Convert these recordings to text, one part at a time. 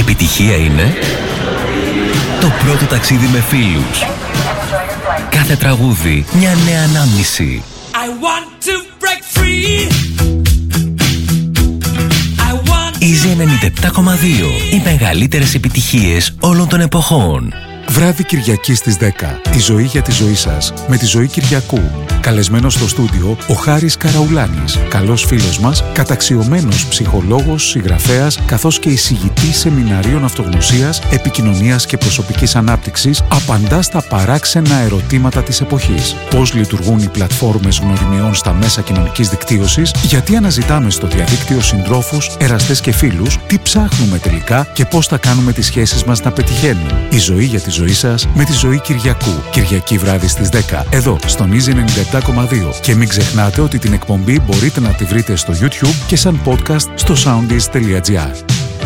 Επιτυχία είναι το πρώτο ταξίδι με φίλους. Κάθε τραγούδι μια νέα ανάμνηση. I want to break free. Easy 97,2. Οι μεγαλύτερες επιτυχίες όλων των εποχών. Βράδυ Κυριακής στις 10. Η ζωή για τη ζωή σας. Με τη Ζωή Κυριακού. Καλεσμένος στο στούντιο ο Χάρης Καραουλάνης. Καλός φίλος μας, καταξιωμένος ψυχολόγος, συγγραφέας, καθώς και εισηγητής σεμιναρίων αυτογνωσίας, επικοινωνίας και προσωπικής ανάπτυξης, απαντά στα παράξενα ερωτήματα της εποχής. Πώς λειτουργούν οι πλατφόρμες γνωριμιών στα μέσα κοινωνικής δικτύωσης, γιατί αναζητάμε στο διαδίκτυο συντρόφους, εραστές και φίλους, τι ψάχνουμε τελικά και πώς θα κάνουμε τις σχέσεις μας να πετυχαίνουν. Η ζωή για τη ζωή σας με τη Ζωή Κυριακού. Κυριακή βράδυ στις 10. Εδώ, στον Easy 97,2. Και μην ξεχνάτε ότι την εκπομπή μπορείτε να τη βρείτε στο YouTube και σαν podcast στο soundis.gr.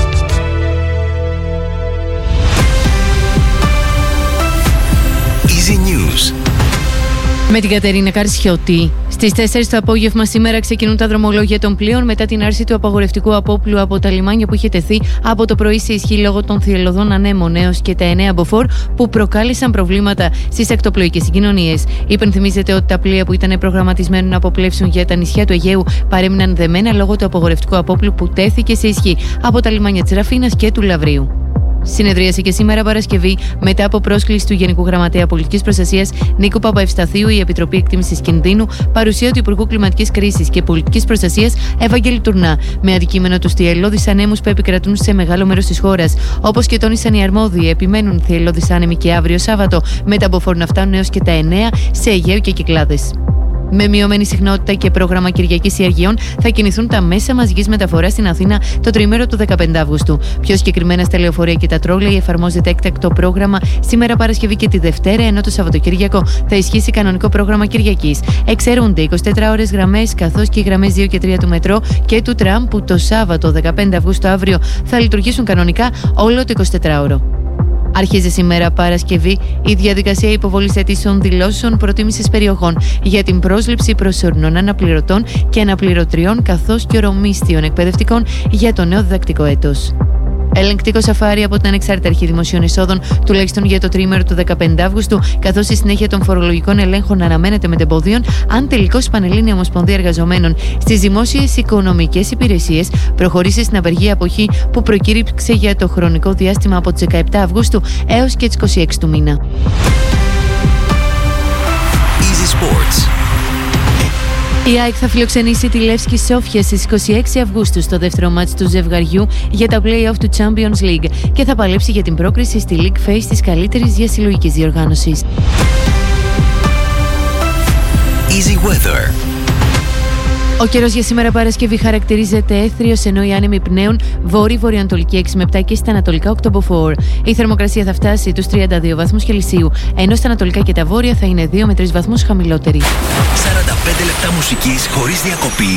Easy News. Με την Κατερίνα Καρσιώτη. Στις 4 το απόγευμα σήμερα ξεκινούν τα δρομολόγια των πλοίων μετά την άρση του απαγορευτικού απόπλου από τα λιμάνια που είχε τεθεί από το πρωί σε ισχύ λόγω των θυελλωδών ανέμων έως και τα 9 μποφόρ που προκάλεσαν προβλήματα στις ακτοπλοϊκές συγκοινωνίες. Υπενθυμίζεται ότι τα πλοία που ήταν προγραμματισμένα να αποπλέψουν για τα νησιά του Αιγαίου παρέμειναν δεμένα λόγω του απαγορευτικού απόπλου που τέθηκε σε ισχύ από τα λιμάνια της Ραφίνας και του Λαβρίου. Συνεδρίασε και σήμερα Παρασκευή, μετά από πρόσκληση του Γενικού Γραμματέα Πολιτικής Προστασίας Νίκου Παπαευσταθίου, η Επιτροπή Εκτίμησης Κινδύνου, παρουσία του Υπουργού Κλιματικής Κρίσης και Πολιτικής Προστασίας Ευαγγέλη Τουρνά, με αντικείμενο τους θυελλώδεις ανέμους που επικρατούν σε μεγάλο μέρος της χώρας. Όπως και τόνισαν οι αρμόδιοι, επιμένουν θυελλώδεις άνεμοι και αύριο Σάββατο, με τα μποφόρ να φτάνουν έως και τα 9 σε Αιγαίο και Κυκλάδες. Με μειωμένη συχνότητα και πρόγραμμα Κυριακής Ιεργειών θα κινηθούν τα μέσα μαζικής μεταφοράς στην Αθήνα το τριήμερο του 15 Αυγούστου. Πιο συγκεκριμένα στα λεωφορεία και τα τρόλεϊ εφαρμόζεται έκτακτο πρόγραμμα σήμερα Παρασκευή και τη Δευτέρα, ενώ το Σαββατοκύριακο θα ισχύσει κανονικό πρόγραμμα Κυριακής. Εξαιρούνται 24 ώρες γραμμές, καθώς και οι γραμμές 2 και 3 του μετρό και του τραμ που το Σάββατο 15 Αυγούστου αύριο θα λειτουργήσουν κανονικά όλο το 24ωρο. Αρχίζει σήμερα Παρασκευή η διαδικασία υποβολής αιτήσεων δηλώσεων προτίμησης περιοχών για την πρόσληψη προσωρινών αναπληρωτών και αναπληρωτριών καθώς και ορομίσθιων εκπαιδευτικών για το νέο διδακτικό έτος. Ελεγκτικό σαφάρι από την Ανεξάρτητη Αρχή Δημοσίων Εσόδων, τουλάχιστον για το τριήμερο του 15 Αύγουστου, καθώς η συνέχεια των φορολογικών ελέγχων αναμένεται μετεμποδίων, αν τελικώς η Πανελλήνια Ομοσπονδία Εργαζομένων στις δημόσιες οικονομικές υπηρεσίες προχωρήσει στην απεργία αποχή που προκήρυξε για το χρονικό διάστημα από τις 17 Αυγούστου έως και τις 26 του μήνα. Easy Sports. Η ΑΕΚ θα φιλοξενήσει τη Λεύσκη Σόφια στις 26 Αυγούστου στο δεύτερο μάτς του ζευγαριού για τα play-off του Champions League και θα παλέψει για την πρόκριση στη League Phase της καλύτερης διασυλλογικής διοργάνωσης. Easy Weather. Ο καιρός για σήμερα Παρασκευή χαρακτηρίζεται έθριος, ενώ οι άνεμοι πνέουν βόρειο-βορειοανατολική 6 με 7 και στα ανατολικά 8 μποφόρ. Η θερμοκρασία θα φτάσει τους 32 βαθμούς Κελσίου, ενώ στα ανατολικά και τα βόρεια θα είναι 2 με 3 βαθμούς χαμηλότερη. 45 λεπτά μουσικής χωρίς διακοπή